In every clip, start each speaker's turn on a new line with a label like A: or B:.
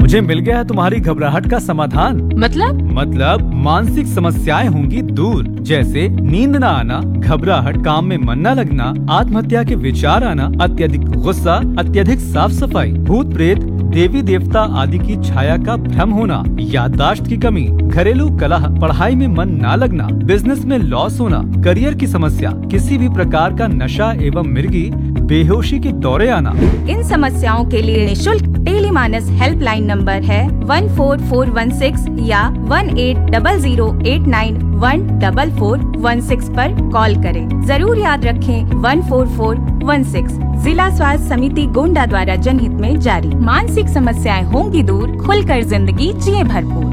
A: मुझे मिल गया है तुम्हारी घबराहट का समाधान। मतलब मानसिक समस्याएं होंगी दूर, जैसे नींद न आना, घबराहट, काम में मन न लगना, आत्महत्या के विचार आना, अत्यधिक गुस्सा, अत्यधिक साफ सफाई, भूत प्रेत, देवी देवता आदि की छाया का भ्रम होना, याददाश्त की कमी, घरेलू कलह, पढ़ाई में मन न लगना, बिजनेस में लॉस होना, करियर की समस्या, किसी भी प्रकार का नशा एवं मिर्गी, बेहोशी के दौरे आना।
B: इन समस्याओं के लिए निशुल्क टेलीमानस हेल्पलाइन नंबर है 14416 या 180089144416 पर कॉल करें। जरूर याद रखें 14416 जिला स्वास्थ्य समिति गोंडा द्वारा जनहित में जारी। मानसिक समस्याएं होंगी दूर, खुलकर जिंदगी जिए भरपूर।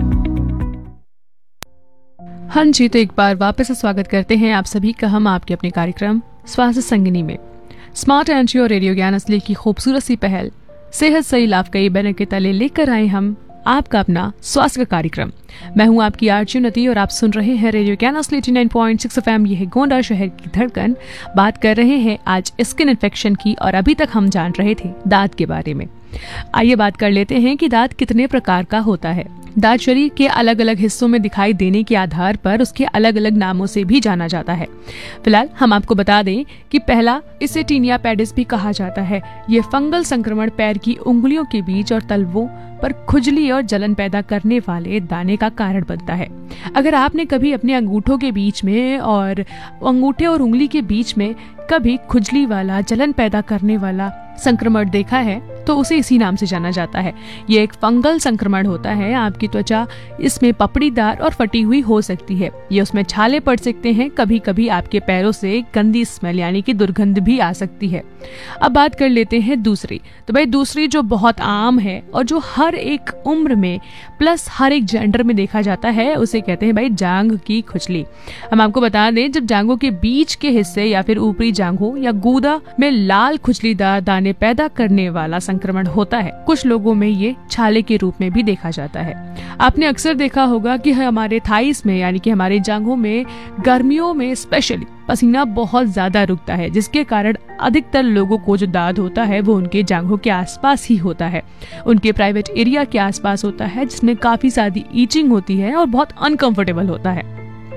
C: हाँ जी, तो एक बार वापस स्वागत करते हैं आप सभी का हम आपके अपने कार्यक्रम स्वास्थ्य संगिनी में। स्मार्ट एंट्री और रेडियो ज्ञान असली की खूबसूरत सी पहल सेहत सही लाभ कई बैनर के तले लेकर आए हम आपका अपना स्वास्थ्य का कार्यक्रम। मैं हूं आपकी आरजे उन्नति और आप सुन रहे हैं रेडियो ज्ञान असली 89.6 FM। यह है गोंडा शहर की धड़कन। बात कर रहे हैं आज स्किन इन्फेक्शन की और अभी तक हम जान रहे थे दांत के बारे में। आइए बात कर लेते हैं कि दांत कितने प्रकार का होता है। दांत शरीर के अलग अलग हिस्सों में दिखाई देने के आधार पर उसके अलग अलग नामों से भी जाना जाता है। फिलहाल हम आपको बता दें कि पहला, इसे टीनिया पेडिस भी कहा जाता है। ये फंगल संक्रमण पैर की उंगलियों के बीच और तलवों पर खुजली और जलन पैदा करने वाले दाने का कारण बनता है। अगर आपने कभी अपने अंगूठों के बीच में और अंगूठे और उंगली के बीच में कभी खुजली वाला, जलन पैदा करने वाला संक्रमण देखा है तो उसे इसी नाम से जाना जाता है। ये एक फंगल संक्रमण होता है। आपकी त्वचा इसमें पपड़ीदार और फटी हुई हो सकती है। ये उसमें छाले पड़ सकते हैं। कभी कभी आपके पैरों से गंदी स्मेल यानी कि दुर्गंध भी आ सकती है। अब बात कर लेते हैं दूसरी। तो भाई दूसरी जो बहुत आम है और जो हर एक उम्र में प्लस हर एक जेंडर में देखा जाता है, उसे कहते हैं भाई जांघ की खुजली। हम आपको बता दें, जब जांघों के बीच के हिस्से या फिर ऊपरी जांघों या गूदा में लाल खुजलीदार दाने पैदा करने वाला संक्रमण होता है। कुछ लोगों में ये छाले के रूप में भी देखा जाता है। आपने अक्सर देखा होगा कि हमारे थाइस में यानी कि हमारे जांघों में गर्मियों में स्पेशली पसीना बहुत ज्यादा रुकता है, जिसके कारण अधिकतर लोगों को जो दाद होता है वो उनके जांघों के आसपास ही होता है, उनके प्राइवेट एरिया के आसपास होता है, जिसमें काफी ज्यादा ईचिंग होती है और बहुत अनकंफर्टेबल होता है।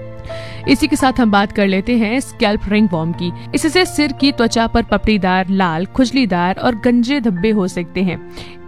C: इसी के साथ हम बात कर लेते हैं स्कैल्प रिंगवॉर्म की। इससे सिर की त्वचा पर पपड़ीदार, लाल, खुजलीदार और गंजे धब्बे हो सकते हैं।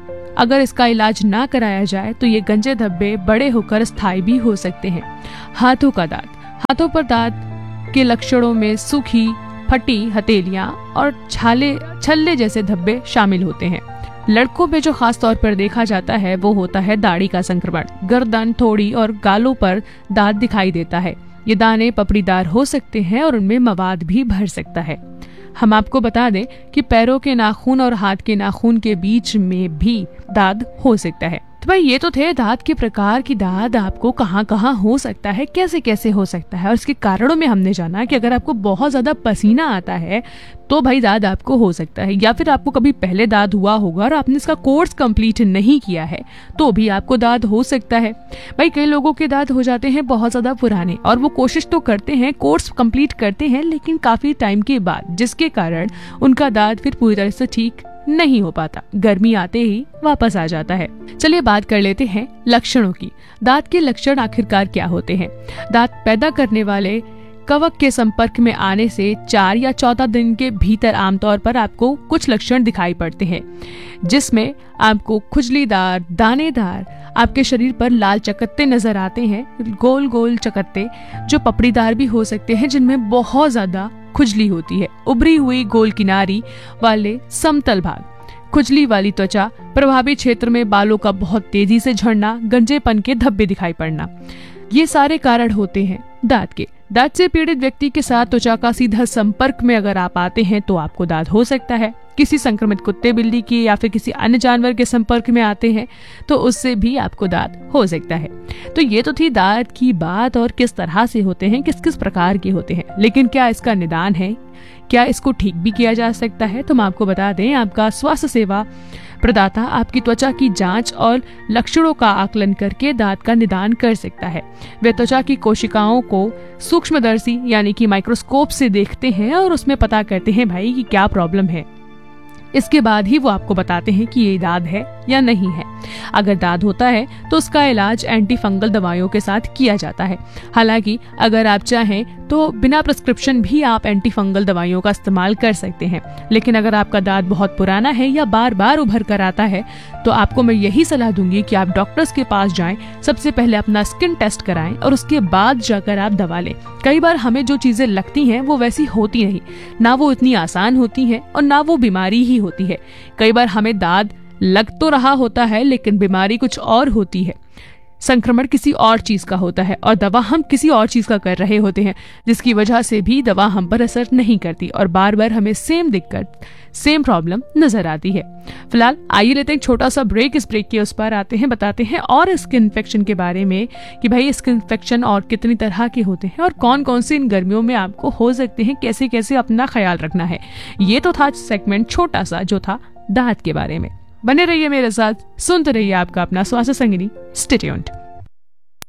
C: अगर इसका इलाज ना कराया जाए तो ये गंजे धब्बे बड़े होकर स्थायी भी हो सकते हैं। हाथों का दांत। हाथों पर दांत के लक्षणों में सूखी, फटी हथेलियां और छल्ले जैसे धब्बे शामिल होते हैं। लड़कों में जो खास तौर पर देखा जाता है वो होता है दाढ़ी का संक्रमण। गर्दन, थोड़ी और गालों पर दांत दिखाई देता है। ये दाने पपड़ीदार हो सकते हैं और उनमें मवाद भी भर सकता है। हम आपको बता दें कि पैरों के नाखून और हाथ के नाखून के बीच में भी दाद हो सकता है। तो भाई ये तो थे दांत के प्रकार की दाद आपको कहाँ कहाँ हो सकता है, कैसे कैसे हो सकता है। और इसके कारणों में हमने जाना कि अगर आपको बहुत ज्यादा पसीना आता है तो भाई दाद आपको हो सकता है, या फिर आपको कभी पहले दाद हुआ होगा और आपने इसका कोर्स कंप्लीट नहीं किया है तो भी आपको दाद हो सकता है। भाई कई लोगों के दाद हो जाते हैं बहुत ज्यादा पुराने और वो कोशिश तो करते हैं, कोर्स कंप्लीट करते हैं, लेकिन काफी टाइम के बाद, जिसके कारण उनका दाद फिर पूरी तरह से ठीक नहीं हो पाता, गर्मी आते ही वापस आ जाता है। चलिए बात कर लेते हैं लक्षणों की। दांत के लक्षण आखिरकार क्या होते हैं। दांत पैदा करने वाले कवक के संपर्क में आने से 4 या 14 दिन के भीतर आमतौर पर आपको कुछ लक्षण दिखाई पड़ते हैं, जिसमें आपको खुजलीदार, दानेदार, आपके शरीर पर लाल चकत्ते नजर आते हैं, गोल गोल चकत्ते जो पपड़ीदार भी हो सकते हैं, जिनमें बहुत ज्यादा खुजली होती है, उभरी हुई गोल किनारी वाले समतल भाग, खुजली वाली त्वचा, प्रभावित क्षेत्र में बालों का बहुत तेजी से झड़ना, गंजेपन के धब्बे दिखाई पड़ना, ये सारे कारण होते हैं दांत के। दांत से पीड़ित व्यक्ति के साथ त्वचा का सीधा संपर्क में अगर आप आते हैं तो आपको दांत हो सकता है। किसी संक्रमित कुत्ते, बिल्ली की या फिर किसी अन्य जानवर के संपर्क में आते हैं तो उससे भी आपको दांत हो सकता है। तो ये तो थी दांत की बात और किस तरह से होते हैं, किस किस प्रकार के होते हैं। लेकिन क्या इसका निदान है, क्या इसको ठीक भी किया जा सकता है? तो हम आपको बता दें, आपका स्वास्थ्य सेवा प्रदाता आपकी त्वचा की जांच और लक्षणों का आकलन करके दांत का निदान कर सकता है। वे त्वचा की कोशिकाओं को सूक्ष्मदर्शी यानी कि माइक्रोस्कोप से देखते हैं और उसमें पता करते हैं भाई कि क्या प्रॉब्लम है। इसके बाद ही वो आपको बताते हैं कि ये दाद है या नहीं है। अगर दाद होता है तो उसका इलाज एंटी फंगल दवाइयों के साथ किया जाता है। हालांकि अगर आप चाहें तो बिना प्रिस्क्रिप्शन भी आप एंटी फंगल दवाइयों का इस्तेमाल कर सकते हैं। लेकिन अगर आपका दांत बहुत पुराना है या बार बार उभर कर आता है तो आपको मैं यही सलाह दूंगी कि आप डॉक्टर्स के पास जाएं, सबसे पहले अपना स्किन टेस्ट कराएं और उसके बाद जाकर आप दवा लें। कई बार हमें जो चीजें लगती हैं वो वैसी होती नहीं, ना वो इतनी आसान होती हैं और ना वो बीमारी ही होती है। कई बार हमें दाद लग तो रहा होता है लेकिन बीमारी कुछ और होती है, संक्रमण किसी और चीज का होता है और दवा हम किसी और चीज का कर रहे होते हैं, जिसकी वजह से भी दवा हम पर असर नहीं करती और बार बार हमें सेम दिक्कत, सेम प्रॉब्लम नजर आती है। फिलहाल आइए लेते हैं एक छोटा सा ब्रेक। इस ब्रेक के उस पर आते हैं, बताते हैं और स्किन इन्फेक्शन के बारे में कि भाई स्किन इन्फेक्शन और कितनी तरह के होते हैं और कौन कौन से इन गर्मियों में आपको हो सकते हैं, कैसे कैसे अपना ख्याल रखना है। ये तो था सेगमेंट छोटा सा जो था दांत के बारे में। बने रहिए मेरे साथ, सुनते रहिए आपका अपना स्वास्थ्य संगिनी। Stay tuned.